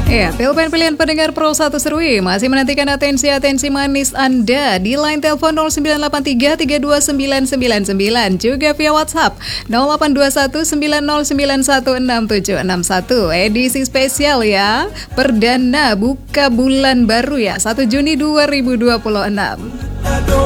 Ya, pilihan pendengar Pro 1 Serui masih menantikan atensi manis Anda di line telepon 0983-329999, juga via WhatsApp 082190916761. Edisi spesial ya, perdana buka bulan baru ya, 1 Juni 2026.